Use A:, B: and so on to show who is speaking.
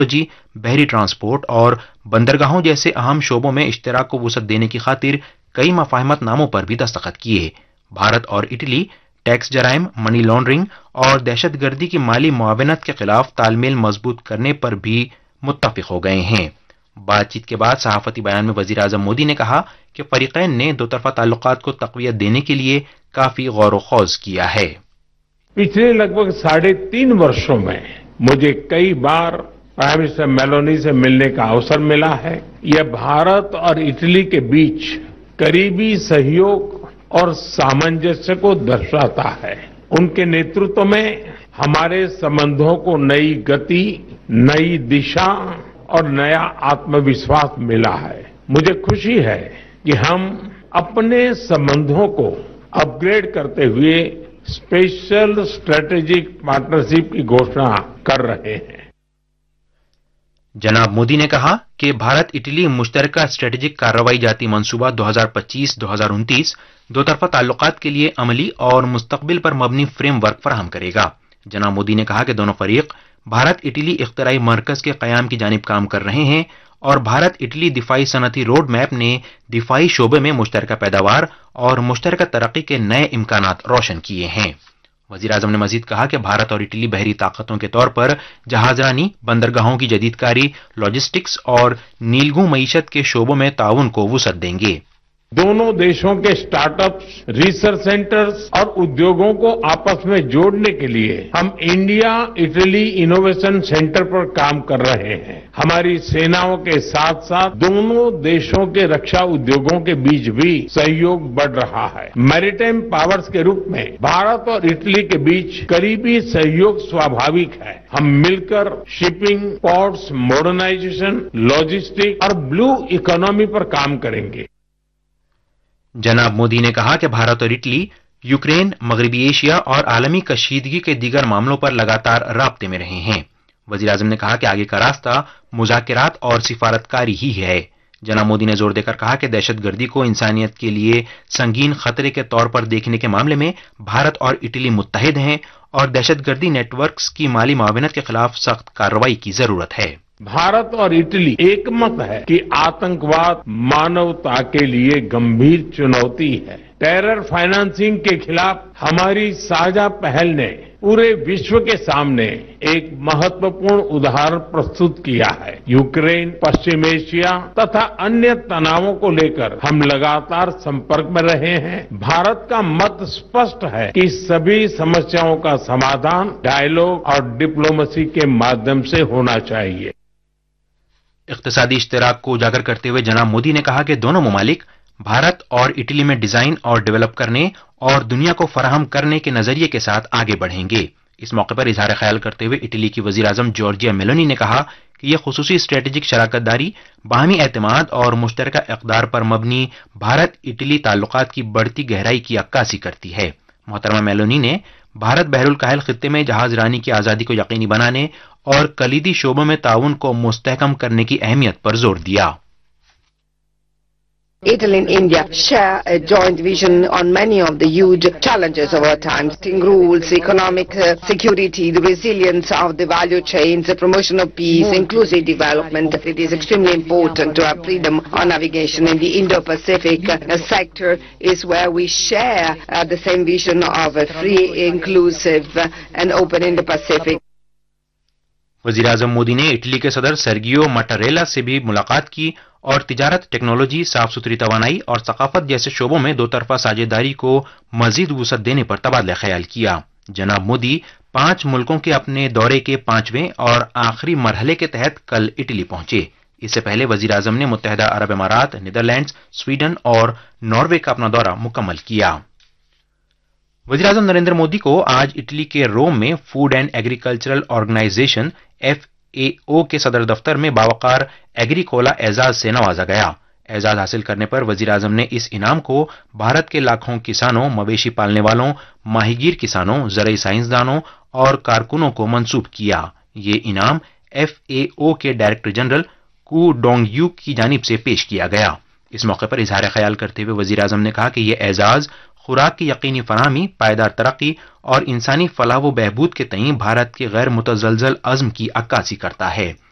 A: Technology, بحری transport اور بندرگاہوں جیسے اہم شعبوں میں اشتراک کو وسعت دینے کی خاطر کئی مفاہمت ناموں پر بھی دستخط کیے۔ بھارت اور اٹلی ٹیکس جرائم، منی لانڈرنگ اور دہشت گردی کی مالی معاونت کے خلاف تال میل مضبوط کرنے پر بھی متفق ہو گئے ہیں۔ بات چیت کے بعد صحافتی بیان میں وزیر اعظم مودی نے کہا کہ فریقین نے دو طرفہ تعلقات کو تقویت دینے کے لیے کافی غور و خوض کیا ہے۔
B: پچھلے لگ بھگ 3.5 برسوں میں مجھے کئی بار پرائم منسٹر میلونی سے ملنے کا اوسر ملا ہے۔ یہ بھارت اور اٹلی کے بیچ قریبی سہیوگ اور سامنجسیہ کو درشاتا ہے۔ ان کے نیترتو میں ہمارے سبندھوں کو نئی گتی، نئی دشا اور نیا آتم وشواس ملا ہے۔ مجھے خوشی ہے کہ ہم اپنے سبندھوں کو اپ گریڈ کرتے ہوئے اسپیشل اسٹریٹجک پارٹنرشپ کی گھوشنا کر رہے ہیں۔
A: جناب مودی نے کہا کہ بھارت اٹلی مشترکہ اسٹریٹجک کارروائی جاتی منصوبہ 2025-2029 دو طرفہ تعلقات کے لیے عملی اور مستقبل پر مبنی فریم ورک فراہم کرے گا۔ جناب مودی نے کہا کہ دونوں فریق بھارت اٹلی اختراعی مرکز کے قیام کی جانب کام کر رہے ہیں اور بھارت اٹلی دفاعی صنعتی روڈ میپ نے دفاعی شعبے میں مشترکہ پیداوار اور مشترکہ ترقی کے نئے امکانات روشن کیے ہیں۔ وزیر اعظم نے مزید کہا کہ بھارت اور اٹلی بحری طاقتوں کے طور پر جہاز رانی، بندرگاہوں کی جدید کاری، لاجسٹکس اور نیلگوں معیشت کے شعبوں میں تعاون کو وسعت دیں گے۔
B: دونوں دیشوں کے اسٹارٹ اپس، ریسرچ سینٹرز اور ادیوگوں کو آپس میں جوڑنے کے لیے ہم انڈیا اٹلی انوویشن سینٹر پر کام کر رہے ہیں۔ ہماری سیناؤں کے ساتھ ساتھ دونوں دیشوں کے رکشا ادیوگوں کے بیچ بھی سہیوگ بڑھ رہا ہے۔ میریٹائم پاورز کے روپ میں بھارت اور اٹلی کے بیچ قریبی سہیوگ سوابھاوک ہے۔ ہم مل کر شپنگ، پورٹس، ماڈرنائزیشن، لاجسٹک اور بلو اکانومی پر کام کریں گے۔
A: جناب مودی نے کہا کہ بھارت اور اٹلی یوکرین، مغربی ایشیا اور عالمی کشیدگی کے دیگر معاملوں پر لگاتار رابطے میں رہے ہیں۔ وزیر اعظم نے کہا کہ آگے کا راستہ مذاکرات اور سفارتکاری ہی ہے۔ جناب مودی نے زور دے کر کہا کہ دہشت گردی کو انسانیت کے لیے سنگین خطرے کے طور پر دیکھنے کے معاملے میں بھارت اور اٹلی متحد ہیں اور دہشت گردی نیٹ ورکس کی مالی معاونت کے خلاف سخت کارروائی کی ضرورت ہے۔
B: بھارت اور اٹلی ایک مت ہے کہ آتنکواد مانوتا کے لیے گمبھیر چنوتی ہے۔ ٹیرر فائنانسنگ کے خلاف ہماری ساجھا پہل نے پورے وشو کے سامنے ایک مہتوپورن اداہرن پرستت کیا ہے۔ یوکرین، پشچم ایشیا تتھا انیہ تناؤوں کو لے کر ہم لگاتار سمپرک میں رہے ہیں۔ بھارت کا مت اسپشٹ ہے کہ سبھی سمسیاؤں کا سمادھان ڈائیلاگ اور ڈپلومیسی کے مادھیم سے ہونا چاہیے۔
A: اقتصادی اشتراک کو اجاگر کرتے ہوئے جناب مودی نے کہا کہ دونوں ممالک بھارت اور اٹلی میں ڈیزائن اور ڈیولپ کرنے اور دنیا کو فراہم کرنے کے نظریے کے ساتھ آگے بڑھیں گے۔ اس موقع پر اظہار خیال کرتے ہوئے اٹلی کی وزیر اعظم جارجیا میلونی نے کہا کہ یہ خصوصی اسٹریٹجک شراکت داری باہمی اعتماد اور مشترکہ اقدار پر مبنی بھارت اٹلی تعلقات کی بڑھتی گہرائی کی عکاسی کرتی ہے۔ محترمہ میلونی نے بھارت بحر الکاہل خطے میں جہاز رانی کی آزادی کو یقینی بنانے اور کلیدی شعبوں میں تعاون کو مستحکم کرنے کی اہمیت پر زور دیا۔
C: Italy and India share a joint vision on many of the huge challenges of our times: rules, economic security, the resilience of the value chains, the promotion of peace, inclusive development. It is extremely important to have freedom of navigation in the Indo-Pacific sector is where we share the same vision of a free, inclusive and open Indo-Pacific.
A: وزیر اعظم مودی نے Italy کے صدر Sergio مٹاریلا سے بھی ملاقات کی اور تجارت، ٹیکنالوجی، صاف ستھری توانائی اور ثقافت جیسے شعبوں میں دو طرفہ ساجھیداری کو مزید وسعت دینے پر تبادلہ خیال کیا۔ جناب مودی 5 ملکوں کے اپنے دورے کے 5ویں اور آخری مرحلے کے تحت کل اٹلی پہنچے۔ اس سے پہلے وزیر اعظم نے متحدہ عرب امارات، نیدرلینڈز، سویڈن اور ناروے کا اپنا دورہ مکمل کیا۔ وزیر اعظم نریندر مودی کو آج اٹلی کے روم میں food and agricultural organization FAO کے صدر دفتر میں باوقار ایگریکولا اعزاز سے نوازا گیا۔ اعزاز حاصل کرنے پر وزیر اعظم نے اس انعام کو بھارت کے لاکھوں کسانوں، مویشی پالنے والوں، ماہی گیر کسانوں، زرعی سائنسدانوں اور کارکنوں کو منسوب کیا۔ یہ انعام FAO کے ڈائریکٹر جنرل کو ڈونگ یو کی جانب سے پیش کیا گیا۔ اس موقع پر اظہار خیال کرتے ہوئے وزیر اعظم نے کہا کہ یہ اعزاز خوراک کی یقینی فراہمی، پائیدار ترقی اور انسانی فلاح و بہبود کے تئیں بھارت کے غیر متزلزل عزم کی عکاسی کرتا ہے۔